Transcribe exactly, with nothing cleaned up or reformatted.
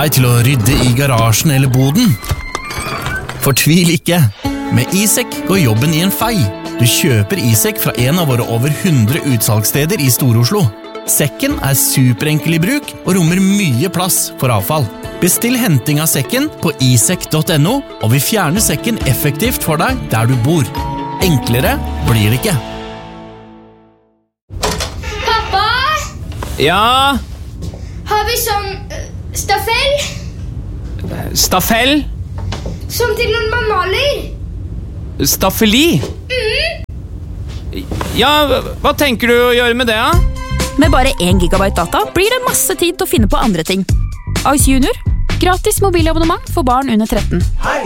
deg til å rydde i garasjen eller boden? Fortvil ikke. Med iSek går jobben i en fei. Du kjøper iSek fra en av våre over hundre utsalgssteder i Stor-Oslo. Sekken er superenkel i bruk og rommer mye plass for avfall. Bestill henting av sekken på isek punktum no, og vi fjerner sekken effektivt for deg der du bor. Enklere blir det ikke. Pappa? Ja? Har vi sånn uh, staffell? Staffell? Som til når man maler? Staffeli? Mm. Ja, hva tenker du å gjøre med det, da? Med bare én gigabyte data blir det masse tid til å finne på andre ting. Ice Junior. Gratis mobilabonnement for barn under tretten.